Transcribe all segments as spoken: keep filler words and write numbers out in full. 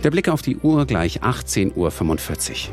Der Blick auf die Uhr gleich achtzehn Uhr fünfundvierzig.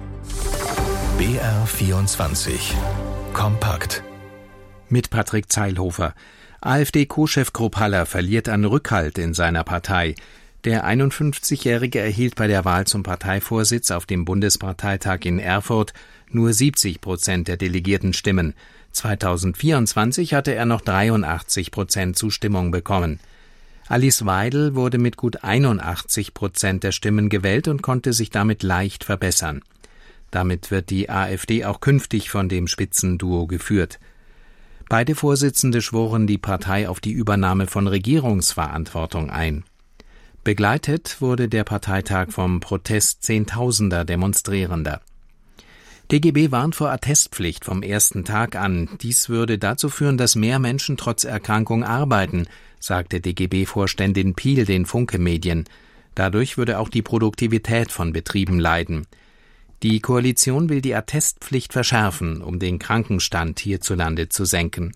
B R vierundzwanzig Kompakt. Mit Patrick Zeilhofer. AfD-Co-Chef Krupp-Haller verliert an Rückhalt in seiner Partei. Der einundfünfzigjährige erhielt bei der Wahl zum Parteivorsitz auf dem Bundesparteitag in Erfurt nur siebzig Prozent der delegierten Stimmen. zweitausendvierundzwanzig hatte er noch dreiundachtzig Prozent Zustimmung bekommen. Alice Weidel wurde mit gut einundachtzig Prozent der Stimmen gewählt und konnte sich damit leicht verbessern. Damit wird die AfD auch künftig von dem Spitzenduo geführt. Beide Vorsitzende schworen die Partei auf die Übernahme von Regierungsverantwortung ein. Begleitet wurde der Parteitag vom Protest Zehntausender Demonstrierender. D G B warnt vor Attestpflicht vom ersten Tag an. Dies würde dazu führen, dass mehr Menschen trotz Erkrankung arbeiten, sagte D G B-Vorständin Piel den Funke-Medien. Dadurch würde auch die Produktivität von Betrieben leiden. Die Koalition will die Attestpflicht verschärfen, um den Krankenstand hierzulande zu senken.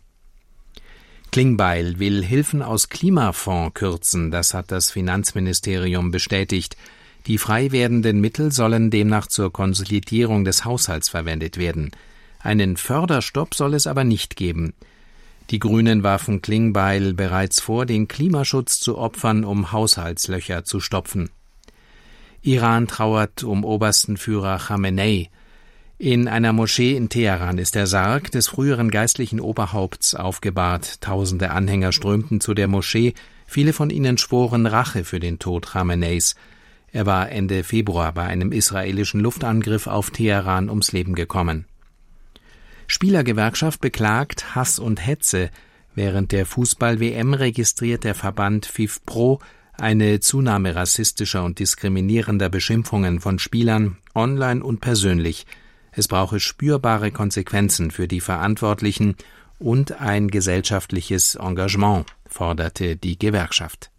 Klingbeil will Hilfen aus Klimafonds kürzen, das hat das Finanzministerium bestätigt. Die frei werdenden Mittel sollen demnach zur Konsolidierung des Haushalts verwendet werden. Einen Förderstopp soll es aber nicht geben. Die Grünen warfen Klingbeil bereits vor, den Klimaschutz zu opfern, um Haushaltslöcher zu stopfen. Iran trauert um obersten Führer Khamenei. In einer Moschee in Teheran ist der Sarg des früheren geistlichen Oberhaupts aufgebahrt. Tausende Anhänger strömten zu der Moschee. Viele von ihnen schworen Rache für den Tod Khameneis. Er war Ende Februar bei einem israelischen Luftangriff auf Teheran ums Leben gekommen. Spielergewerkschaft beklagt Hass und Hetze. Während der Fußball-W M registriert der Verband FIFPro eine Zunahme rassistischer und diskriminierender Beschimpfungen von Spielern, online und persönlich. Es brauche spürbare Konsequenzen für die Verantwortlichen und ein gesellschaftliches Engagement, forderte die Gewerkschaft.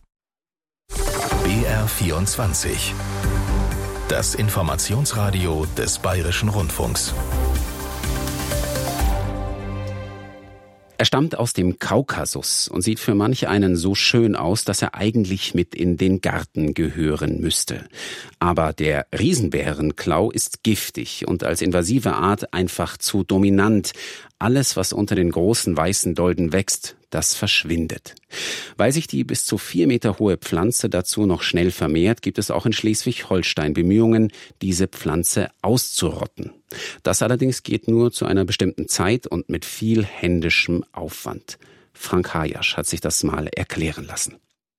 B R vierundzwanzig. Das Informationsradio des Bayerischen Rundfunks. Er stammt aus dem Kaukasus und sieht für manch einen so schön aus, dass er eigentlich mit in den Garten gehören müsste. Aber der Riesenbärenklau ist giftig und als invasive Art einfach zu dominant. Alles, was unter den großen weißen Dolden wächst, das verschwindet. Weil sich die bis zu vier Meter hohe Pflanze dazu noch schnell vermehrt, gibt es auch in Schleswig-Holstein Bemühungen, diese Pflanze auszurotten. Das allerdings geht nur zu einer bestimmten Zeit und mit viel händischem Aufwand. Frank Hayasch hat sich das mal erklären lassen.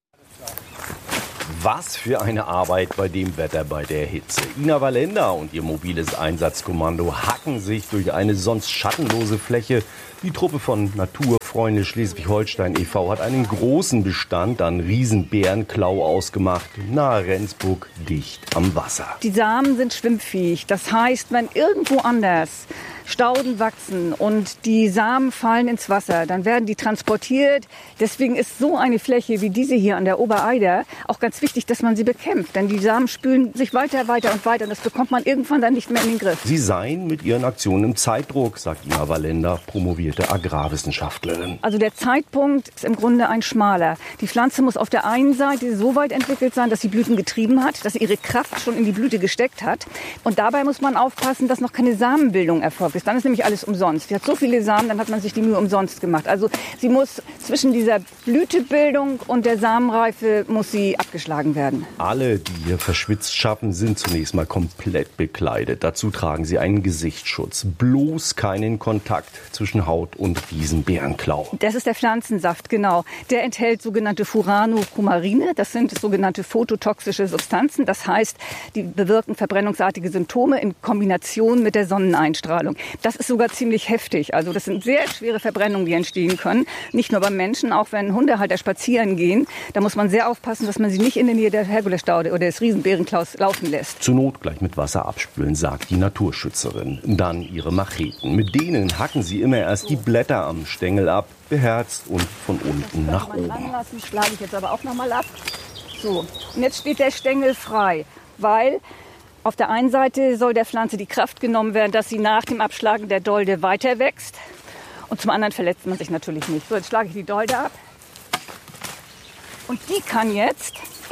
Was für eine Arbeit bei dem Wetter, bei der Hitze. Ina Wallender und ihr mobiles Einsatzkommando hacken sich durch eine sonst schattenlose Fläche. Die Truppe von Naturfreunde Schleswig-Holstein e V hat einen großen Bestand an Riesenbärenklau ausgemacht, nahe Rendsburg, dicht am Wasser. Die Samen sind schwimmfähig. Das heißt, wenn irgendwo anders Stauden wachsen und die Samen fallen ins Wasser, dann werden die transportiert. Deswegen ist so eine Fläche wie diese hier an der Obereider auch ganz wichtig, dass man sie bekämpft. Denn die Samen spülen sich weiter, weiter und weiter und das bekommt man irgendwann dann nicht mehr in den Griff. Sie seien mit ihren Aktionen im Zeitdruck, sagt Ina Wallender, promovierte Agrarwissenschaftlerin. Also der Zeitpunkt ist im Grunde ein schmaler. Die Pflanze muss auf der einen Seite so weit entwickelt sein, dass sie Blüten getrieben hat, dass sie ihre Kraft schon in die Blüte gesteckt hat. Und dabei muss man aufpassen, dass noch keine Samenbildung erfolgt ist. Dann ist nämlich alles umsonst. Sie hat so viele Samen, dann hat man sich die Mühe umsonst gemacht. Also sie muss zwischen dieser Blütebildung und der Samenreife muss sie abgeschlagen werden. Alle, die hier verschwitzt schaffen, sind zunächst mal komplett bekleidet. Dazu tragen sie einen Gesichtsschutz. Bloß keinen Kontakt zwischen Haut und Riesenbärenklau. Das ist der Pflanzensaft, genau. Der enthält sogenannte Furanocumarine. Das sind sogenannte phototoxische Substanzen. Das heißt, die bewirken verbrennungsartige Symptome in Kombination mit der Sonneneinstrahlung. Das ist sogar ziemlich heftig. Also das sind sehr schwere Verbrennungen, die entstehen können. Nicht nur beim Menschen, auch wenn Hundehalter spazieren gehen. Da muss man sehr aufpassen, dass man sie nicht in der Nähe der Herkulesstaude oder des Riesenbärenklaus laufen lässt. Zur Not gleich mit Wasser abspülen, sagt die Naturschützerin. Dann ihre Macheten. Mit denen hacken sie immer erst die Blätter am Stängel ab, beherzt und von unten nach oben. Lassen, schlage ich jetzt aber auch noch mal ab. So, und jetzt steht der Stängel frei, weil auf der einen Seite soll der Pflanze die Kraft genommen werden, dass sie nach dem Abschlagen der Dolde weiter wächst. Und zum anderen verletzt man sich natürlich nicht. So, jetzt schlage ich die Dolde ab. Und die kann jetzt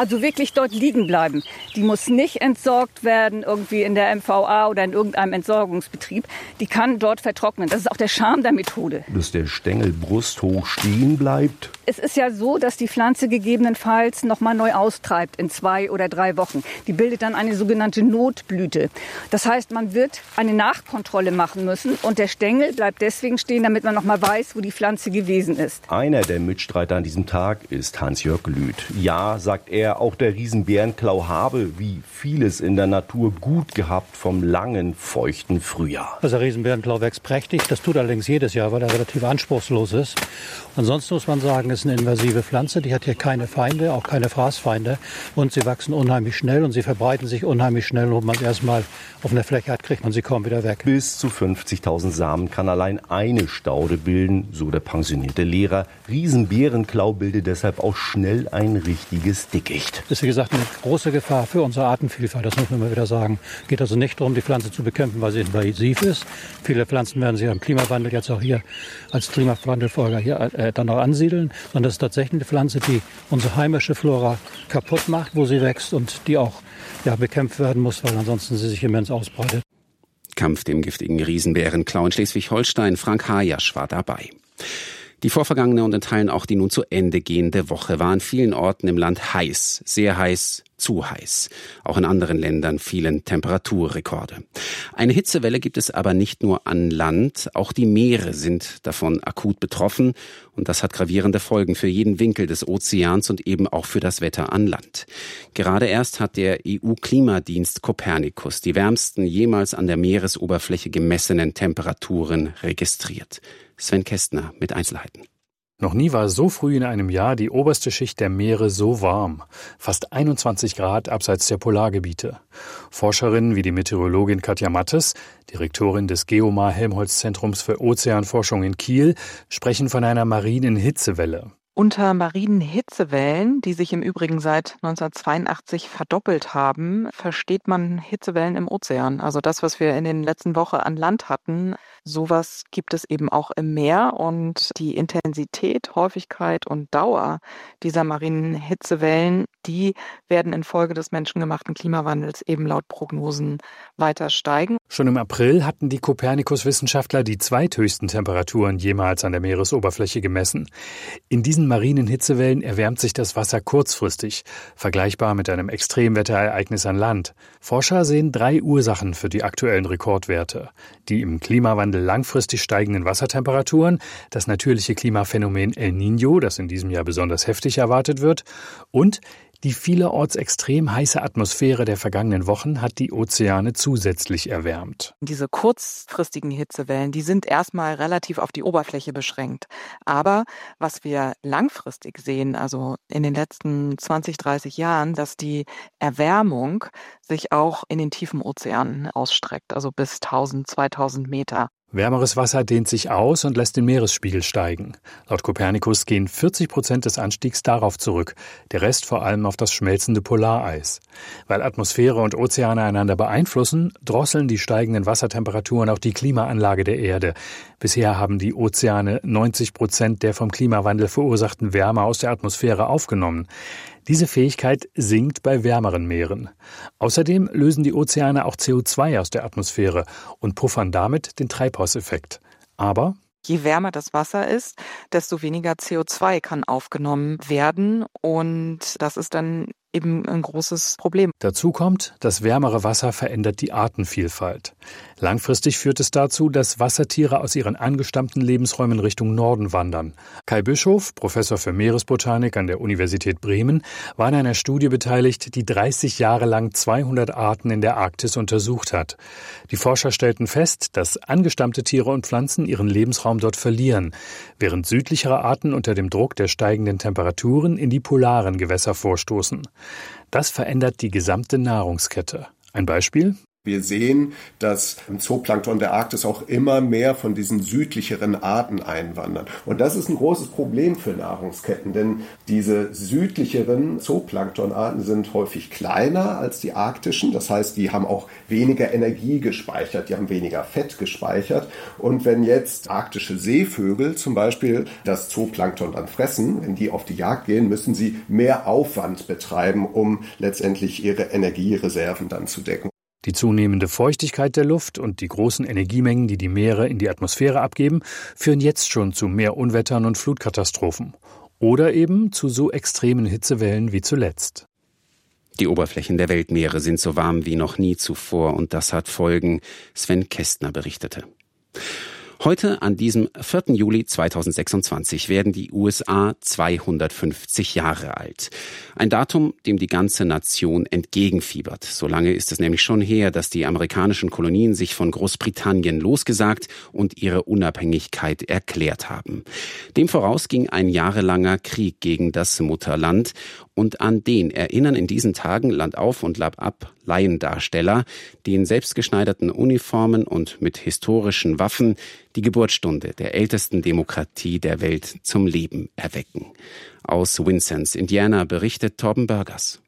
Also wirklich dort liegen bleiben. Die muss nicht entsorgt werden, irgendwie in der M V A oder in irgendeinem Entsorgungsbetrieb. Die kann dort vertrocknen. Das ist auch der Charme der Methode. Dass der Stängel brusthoch stehen bleibt? Es ist ja so, dass die Pflanze gegebenenfalls nochmal neu austreibt in zwei oder drei Wochen. Die bildet dann eine sogenannte Notblüte. Das heißt, man wird eine Nachkontrolle machen müssen und der Stängel bleibt deswegen stehen, damit man nochmal weiß, wo die Pflanze gewesen ist. Einer der Mitstreiter an diesem Tag ist Hans-Jörg Lüth. Ja, sagt er, auch der Riesenbärenklau habe, wie vieles in der Natur, gut gehabt vom langen, feuchten Frühjahr. Also der Riesenbärenklau wächst prächtig. Das tut allerdings jedes Jahr, weil er relativ anspruchslos ist. Ansonsten muss man sagen, es ist eine invasive Pflanze. Die hat hier keine Feinde, auch keine Fraßfeinde. Und sie wachsen unheimlich schnell und sie verbreiten sich unheimlich schnell. Und wenn man es erstmal auf einer Fläche hat, kriegt man sie kaum wieder weg. Bis zu fünfzigtausend Samen kann allein eine Staude bilden, so der pensionierte Lehrer. Riesenbärenklau bildet deshalb auch schnell ein richtiges Dickicht. Das ist, wie gesagt, eine große Gefahr für unsere Artenvielfalt. Das muss man immer wieder sagen. Es geht also nicht darum, die Pflanze zu bekämpfen, weil sie invasiv ist. Viele Pflanzen werden sich am Klimawandel jetzt auch hier als Klimawandelfolger hier äh, dann noch ansiedeln. Sondern das ist tatsächlich eine Pflanze, die unsere heimische Flora kaputt macht, wo sie wächst und die auch ja, bekämpft werden muss, weil ansonsten sie sich immens ausbreitet. Kampf dem giftigen Riesenbärenklau in Schleswig-Holstein. Frank Hajasch war dabei. Die vorvergangene und in Teilen auch die nun zu Ende gehende Woche war an vielen Orten im Land heiß, sehr heiß, zu heiß. Auch in anderen Ländern fielen Temperaturrekorde. Eine Hitzewelle gibt es aber nicht nur an Land, auch die Meere sind davon akut betroffen und das hat gravierende Folgen für jeden Winkel des Ozeans und eben auch für das Wetter an Land. Gerade erst hat der E U-Klimadienst Copernicus die wärmsten jemals an der Meeresoberfläche gemessenen Temperaturen registriert. Sven Kästner mit Einzelheiten. Noch nie war so früh in einem Jahr die oberste Schicht der Meere so warm. Fast einundzwanzig Grad abseits der Polargebiete. Forscherinnen wie die Meteorologin Katja Mattes, Direktorin des Geomar-Helmholtz-Zentrums für Ozeanforschung in Kiel, sprechen von einer marinen Hitzewelle. Unter marinen Hitzewellen, die sich im Übrigen seit neunzehnhundertzweiundachtzig verdoppelt haben, versteht man Hitzewellen im Ozean. Also das, was wir in den letzten Wochen an Land hatten, sowas gibt es eben auch im Meer. Und die Intensität, Häufigkeit und Dauer dieser marinen Hitzewellen, die werden infolge des menschengemachten Klimawandels eben laut Prognosen weiter steigen. Schon im April hatten die Copernicus-Wissenschaftler die zweithöchsten Temperaturen jemals an der Meeresoberfläche gemessen. In diesen marinen Hitzewellen erwärmt sich das Wasser kurzfristig, vergleichbar mit einem Extremwetterereignis an Land. Forscher sehen drei Ursachen für die aktuellen Rekordwerte. Die im Klimawandel langfristig steigenden Wassertemperaturen, das natürliche Klimaphänomen El Niño, das in diesem Jahr besonders heftig erwartet wird, und die vielerorts extrem heiße Atmosphäre der vergangenen Wochen hat die Ozeane zusätzlich erwärmt. Diese kurzfristigen Hitzewellen, die sind erstmal relativ auf die Oberfläche beschränkt. Aber was wir langfristig sehen, also in den letzten zwanzig, dreißig Jahren, dass die Erwärmung sich auch in den tiefen Ozeanen ausstreckt, also bis tausend, zweitausend Meter. Wärmeres Wasser dehnt sich aus und lässt den Meeresspiegel steigen. Laut Copernicus gehen vierzig Prozent des Anstiegs darauf zurück, der Rest vor allem auf das schmelzende Polareis. Weil Atmosphäre und Ozeane einander beeinflussen, drosseln die steigenden Wassertemperaturen auch die Klimaanlage der Erde. Bisher haben die Ozeane neunzig Prozent der vom Klimawandel verursachten Wärme aus der Atmosphäre aufgenommen. Diese Fähigkeit sinkt bei wärmeren Meeren. Außerdem lösen die Ozeane auch C O zwei aus der Atmosphäre und puffern damit den Treibhauseffekt. Aber je wärmer das Wasser ist, desto weniger C O zwei kann aufgenommen werden und das ist dann eben ein großes Problem. Dazu kommt, das wärmere Wasser verändert die Artenvielfalt. Langfristig führt es dazu, dass Wassertiere aus ihren angestammten Lebensräumen Richtung Norden wandern. Kai Bischof, Professor für Meeresbotanik an der Universität Bremen, war an einer Studie beteiligt, die dreißig Jahre lang zweihundert Arten in der Arktis untersucht hat. Die Forscher stellten fest, dass angestammte Tiere und Pflanzen ihren Lebensraum dort verlieren, während südlichere Arten unter dem Druck der steigenden Temperaturen in die polaren Gewässer vorstoßen. Das verändert die gesamte Nahrungskette. Ein Beispiel? Wir sehen, dass im Zooplankton der Arktis auch immer mehr von diesen südlicheren Arten einwandern. Und das ist ein großes Problem für Nahrungsketten, denn diese südlicheren Zooplanktonarten sind häufig kleiner als die arktischen. Das heißt, die haben auch weniger Energie gespeichert, die haben weniger Fett gespeichert. Und wenn jetzt arktische Seevögel zum Beispiel das Zooplankton dann fressen, wenn die auf die Jagd gehen, müssen sie mehr Aufwand betreiben, um letztendlich ihre Energiereserven dann zu decken. Die zunehmende Feuchtigkeit der Luft und die großen Energiemengen, die die Meere in die Atmosphäre abgeben, führen jetzt schon zu mehr Unwettern und Flutkatastrophen. Oder eben zu so extremen Hitzewellen wie zuletzt. Die Oberflächen der Weltmeere sind so warm wie noch nie zuvor und das hat Folgen, Sven Kästner berichtete. Heute, an diesem vierten Juli zweitausendsechsundzwanzig, werden die U S A zweihundertfünfzig Jahre alt. Ein Datum, dem die ganze Nation entgegenfiebert. So lange ist es nämlich schon her, dass die amerikanischen Kolonien sich von Großbritannien losgesagt und ihre Unabhängigkeit erklärt haben. Dem voraus ging ein jahrelanger Krieg gegen das Mutterland. Und an den erinnern in diesen Tagen Land auf und Land ab Laiendarsteller, die in selbstgeschneiderten Uniformen und mit historischen Waffen die Geburtsstunde der ältesten Demokratie der Welt zum Leben erwecken. Aus Vincennes, Indiana, berichtet Torben Burgers.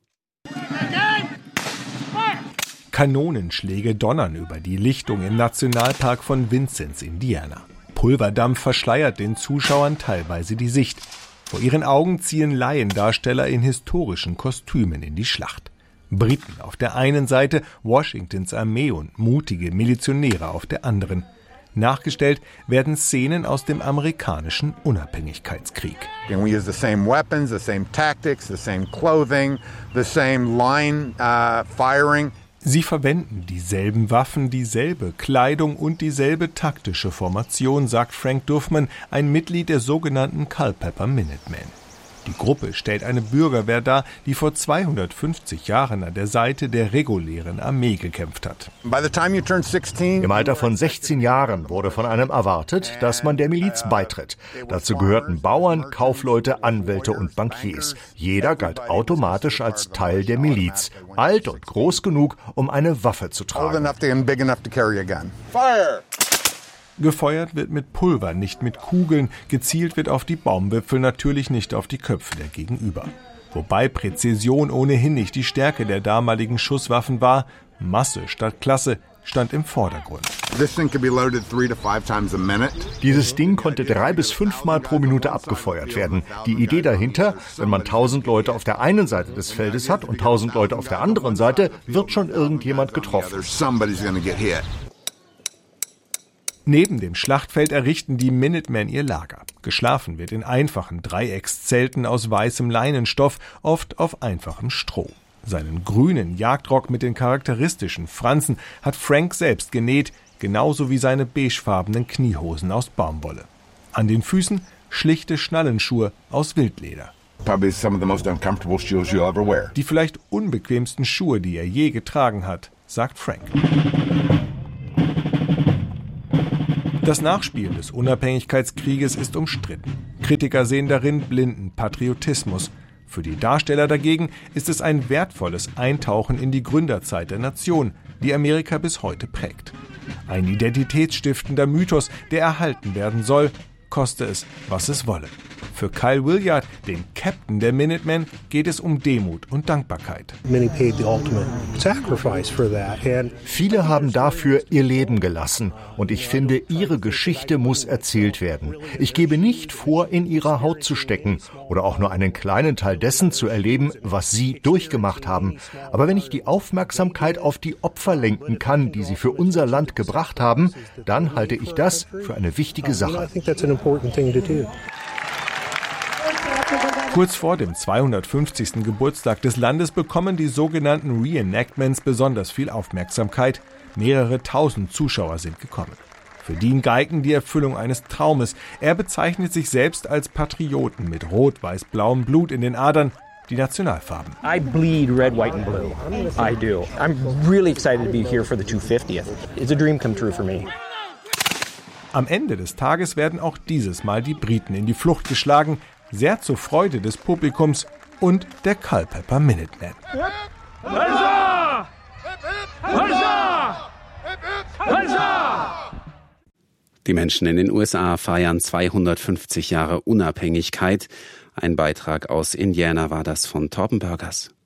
Kanonenschläge donnern über die Lichtung im Nationalpark von Vincennes, Indiana. Pulverdampf verschleiert den Zuschauern teilweise die Sicht. Vor ihren Augen ziehen Laiendarsteller in historischen Kostümen in die Schlacht. Briten auf der einen Seite, Washingtons Armee und mutige Milizionäre auf der anderen. Nachgestellt werden Szenen aus dem amerikanischen Unabhängigkeitskrieg. And we use the same weapons, the same tactics, the same clothing, the same line uh, firing. Sie verwenden dieselben Waffen, dieselbe Kleidung und dieselbe taktische Formation, sagt Frank Duffman, ein Mitglied der sogenannten Culpeper Minutemen. Die Gruppe stellt eine Bürgerwehr dar, die vor zweihundertfünfzig Jahren an der Seite der regulären Armee gekämpft hat. Im Alter von sechzehn Jahren wurde von einem erwartet, dass man der Miliz beitritt. Dazu gehörten Bauern, Kaufleute, Anwälte und Bankiers. Jeder galt automatisch als Teil der Miliz, alt und groß genug, um eine Waffe zu tragen. Gefeuert wird mit Pulver, nicht mit Kugeln. Gezielt wird auf die Baumwipfel, natürlich nicht auf die Köpfe der Gegenüber. Wobei Präzision ohnehin nicht die Stärke der damaligen Schusswaffen war. Masse statt Klasse stand im Vordergrund. Dieses Ding konnte drei bis fünfmal pro Minute abgefeuert werden. Die Idee dahinter, wenn man tausend Leute auf der einen Seite des Feldes hat und tausend Leute auf der anderen Seite, wird schon irgendjemand getroffen. Neben dem Schlachtfeld errichten die Minutemen ihr Lager. Geschlafen wird in einfachen Dreieckszelten aus weißem Leinenstoff, oft auf einfachem Stroh. Seinen grünen Jagdrock mit den charakteristischen Fransen hat Frank selbst genäht, genauso wie seine beigefarbenen Kniehosen aus Baumwolle. An den Füßen schlichte Schnallenschuhe aus Wildleder. Die vielleicht unbequemsten Schuhe, die er je getragen hat, sagt Frank. Das Nachspielen des Unabhängigkeitskrieges ist umstritten. Kritiker sehen darin blinden Patriotismus. Für die Darsteller dagegen ist es ein wertvolles Eintauchen in die Gründerzeit der Nation, die Amerika bis heute prägt. Ein identitätsstiftender Mythos, der erhalten werden soll, koste es, was es wolle. Für Kyle Williard, den Captain der Minutemen, geht es um Demut und Dankbarkeit. Viele haben dafür ihr Leben gelassen und ich finde, ihre Geschichte muss erzählt werden. Ich gebe nicht vor, in ihrer Haut zu stecken oder auch nur einen kleinen Teil dessen zu erleben, was sie durchgemacht haben. Aber wenn ich die Aufmerksamkeit auf die Opfer lenken kann, die sie für unser Land gebracht haben, dann halte ich das für eine wichtige Sache. Kurz vor dem zweihundertfünfzigsten Geburtstag des Landes bekommen die sogenannten Reenactments besonders viel Aufmerksamkeit. Mehrere tausend Zuschauer sind gekommen. Für Dean Geigen die Erfüllung eines Traumes. Er bezeichnet sich selbst als Patrioten mit rot-weiß-blauem Blut in den Adern, die Nationalfarben. I bleed red, white and blue. I do. I'm really excited to be here for the two hundert fiftieth. It's a dream come true for me. Am Ende des Tages werden auch dieses Mal die Briten in die Flucht geschlagen, sehr zur Freude des Publikums und der Culpeper Minutemen. Huzzah! Huzzah! Die Menschen in den U S A feiern zweihundertfünfzig Jahre Unabhängigkeit. Ein Beitrag aus Indiana war das von Torben Burgers.